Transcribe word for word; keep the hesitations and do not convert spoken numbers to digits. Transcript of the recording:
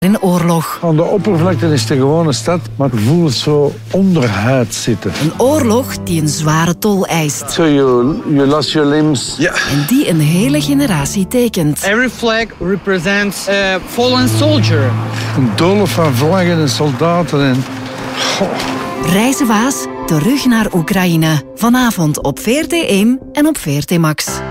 in oorlog. Aan de oppervlakte is het een gewone stad, maar het voelt zo onderhuid zitten. Een oorlog die een zware tol eist. So you, you lost your limbs. Ja. En die een hele generatie tekent. Every flag represents a fallen soldier. Een doolhof van vlaggen en soldaten en... Goh. Reizen Waas, terug naar Oekraïne. Vanavond op V R T één en op V R T Max.